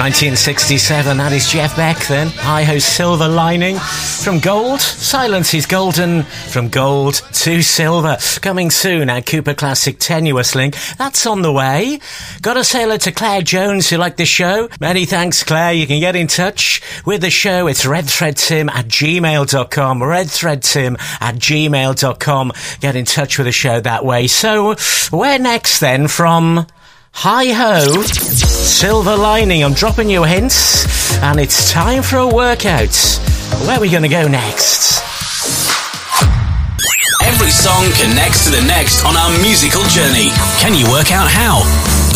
1967, that is Jeff Beck then. Hi-Ho Silver Lining. From gold, silence is golden. From gold to silver. Coming soon, our Cooper Classic Tenuous Link. That's on the way. Gotta say hello to Claire Jones, who liked the show. Many thanks, Claire. You can get in touch with the show. It's redthreadtim@gmail.com. redthreadtim@gmail.com. Get in touch with the show that way. So, where next then? From Hi-Ho Silver Lining. I'm dropping you hints, and it's time for a workout. Where are we going to go next? Every song connects to the next on our musical journey. Can you work out how?